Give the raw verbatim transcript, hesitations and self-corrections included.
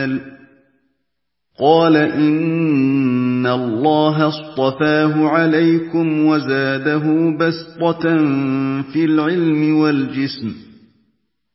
عَمَلٍ قَالَ إِنَّ اللَّهَ اصْطَفَاهُ عَلَيْكُمْ وَزَادَهُ بَسْطَةً فِي الْعِلْمِ وَالْجِسْمِ